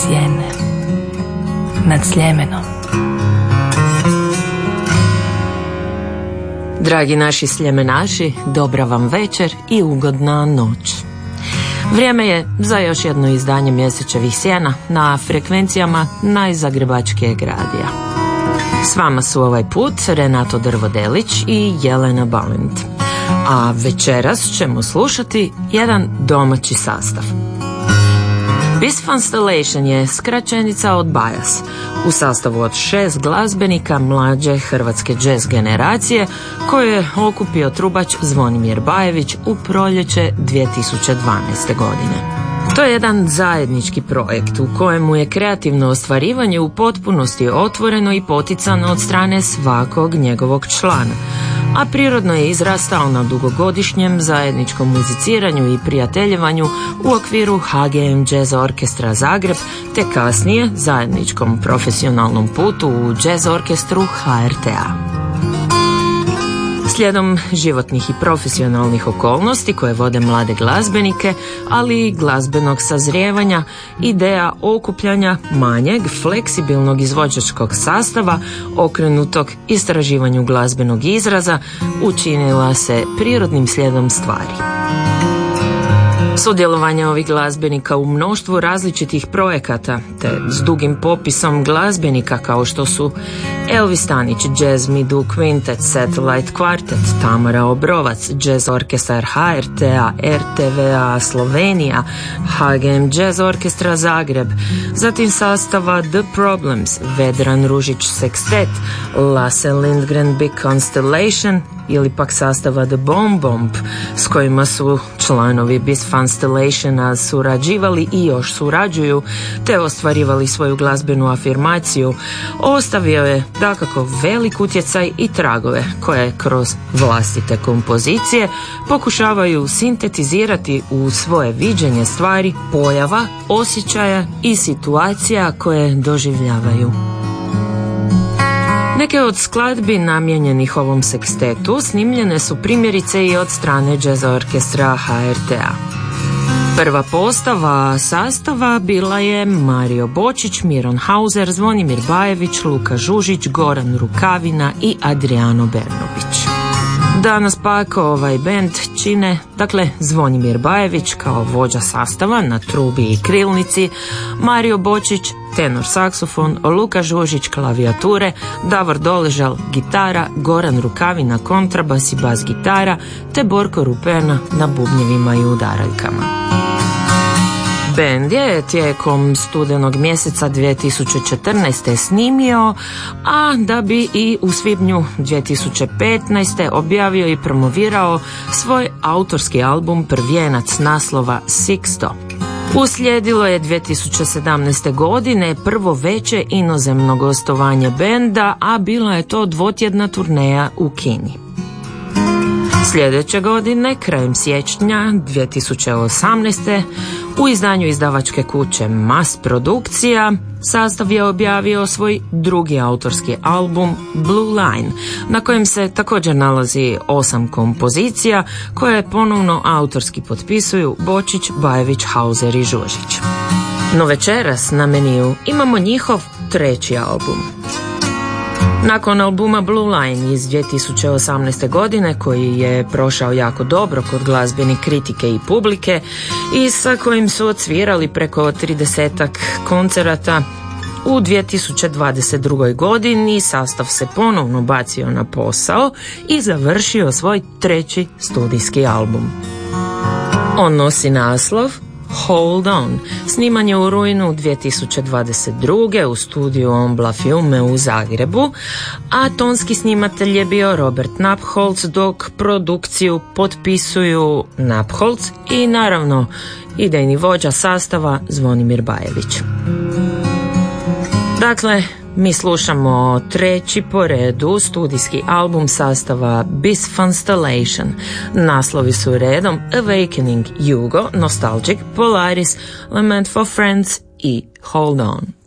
sjene nad Sljemenom. Dragi naši sljemenaši, dobra vam večer i ugodna noć. Vrijeme je za još jedno izdanje Mjesečevih sjena na frekvencijama najzagrebačkijeg radija. S vama su ovaj put Renato Drvodelić i Jelena Balint. A večeras ćemo slušati jedan domaći sastav. Bis Constellation je skraćenica od Bias, u sastavu od 6 glazbenika mlađe hrvatske jazz generacije koju je okupio trubač Zvonimir Bajević u proljeće 2012. godine. To je jedan zajednički projekt u kojemu je kreativno ostvarivanje u potpunosti otvoreno i poticano od strane svakog njegovog člana, a prirodno je izrastao na dugogodišnjem zajedničkom muziciranju i prijateljevanju u okviru HGM Jazz Orkestra Zagreb, te kasnije zajedničkom profesionalnom putu u Jazz Orkestru HRT-a. Slijedom životnih i profesionalnih okolnosti koje vode mlade glazbenike, ali i glazbenog sazrijevanja, ideja okupljanja manjeg, fleksibilnog izvođačkog sastava okrenutog istraživanju glazbenog izraza učinila se prirodnim slijedom stvari. Sudjelovanje ovih glazbenika u mnoštvu različitih projekata, te s dugim popisom glazbenika kao što su Elvis Stanić, Jazz Middle Quintet, Satellite Quartet, Tamara Obrovac, Jazz Orkestar HRT-a, RTVA Slovenija, HGM Jazz Orkestra Zagreb, zatim sastava The Problems, Vedran Ružić Sextet, Lasse Lindgren Big Constellation ili pak sastava The Bomb Bomb s kojima su članovi Bis Constellationa surađivali i još surađuju te ostvarivali svoju glazbenu afirmaciju, ostavio je dakako velik utjecaj i tragove koje kroz vlastite kompozicije pokušavaju sintetizirati u svoje viđenje stvari, pojava, osjećaja i situacija koje doživljavaju. Neke od skladbi namijenjenih ovom sekstetu snimljene su primjerice i od strane Jazz Orkestra HRT-a. Prva postava sastava bila je Mario Bočić, Miron Hauser, Zvonimir Bajević, Luka Žužić, Goran Rukavina i Adriano Bernobić. Danas pak ovaj bend čine, Zvonimir Bajević kao vođa sastava na trubi i krilnici, Mario Bočić, tenor saksofon, Luka Žužić klavijature, Davor Doležal gitara, Goran Rukavina kontrabas i bas gitara, te Borko Rupena na bubnjevima i udaraljkama. Bend je tijekom studenog mjeseca 2014. snimio, a da bi i u svibnju 2015. objavio i promovirao svoj autorski album Prvijenac naslova Sixto. Uslijedilo je 2017. godine prvo veće inozemno gostovanje benda, a bila je to dvotjedna turneja u Kini. Sljedeće godine, krajem siječnja 2018. u izdanju izdavačke kuće Mas Produkcija sastav je objavio svoj drugi autorski album Blue Line, na kojem se također nalazi 8 kompozicija koje ponovno autorski potpisuju Bočić, Bajević, Hauser i Žužić. No večeras na meniju imamo njihov treći album. Nakon albuma Blue Line iz 2018. godine, koji je prošao jako dobro kod glazbene kritike i publike i sa kojim su odsvirali preko 30-ak koncerata, u 2022. godini sastav se ponovno bacio na posao i završio svoj treći studijski album. On nosi naslov Hold On, snimanje u rujnu 2022. u studiju Ombla Filme u Zagrebu, a tonski snimatelj je bio Robert Napholz, dok produkciju potpisuju Napholz i naravno idejni vođa sastava Zvonimir Bajević. Mi slušamo treći po redu studijski album sastava Bis Constellation. Naslovi su redom Awakening Jugo, Nostalgic, Polaris, Lament for Friends i Hold On.